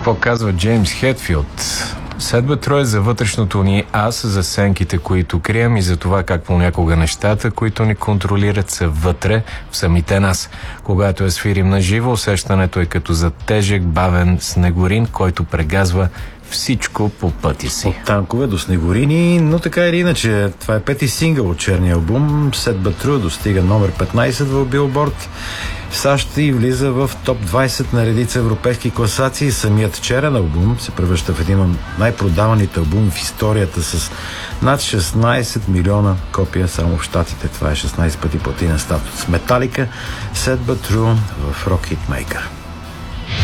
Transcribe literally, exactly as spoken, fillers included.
какво казва Джеймс Хетфилд. Sad But True е за вътрешното ни аз, за сенките, които крием, и за това как понякога нещата, които ни контролират, са вътре в самите нас. Когато я свирим на живо, усещането е като за тежък, бавен снегорин, който прегазва всичко по пъти си. От танкове до снегорини, но така или иначе, това е пети сингъл от черния албум. Sad But True достига номер петнайсет в Билборд в САЩ и влиза в топ двайсет на редица европейски класации. Самият черен албум се превръща в един от най-продаваните албум в историята с над шестнайсет милиона копия само в Щатите. Това е шестнайсет пъти платинен статус. Металика, Sad But True в Rock Hitmaker.